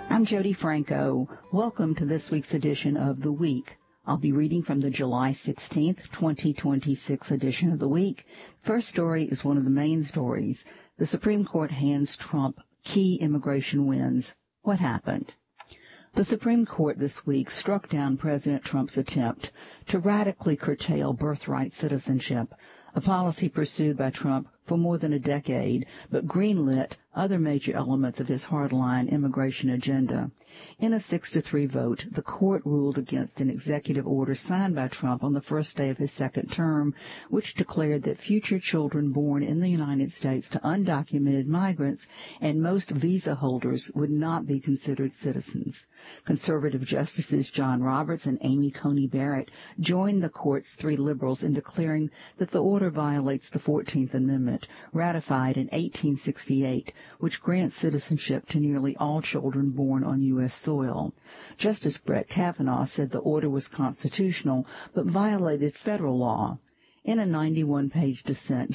I'm Jody Franco. Welcome to this week's edition of The Week. I'll be reading from the July 16th, 2026 edition of The Week. First story is one of the main stories. The Supreme Court hands Trump key immigration wins. What happened? The Supreme Court this week struck down President Trump's attempt to radically curtail birthright citizenship, a policy pursued by Trump for more than a decade, but greenlit other major elements of his hardline immigration agenda. In a 6-3 vote, the court ruled against an executive order signed by Trump on the first day of his second term, which declared that future children born in the United States to undocumented migrants and most visa holders would not be considered citizens. Conservative Justices John Roberts and Amy Coney Barrett joined the court's three liberals in declaring that the order violates the 14th Amendment, ratified in 1868, which grants citizenship to nearly all children born on U.S. soil. Justice Brett Kavanaugh said the order was constitutional but violated federal law. In a 91-page dissent,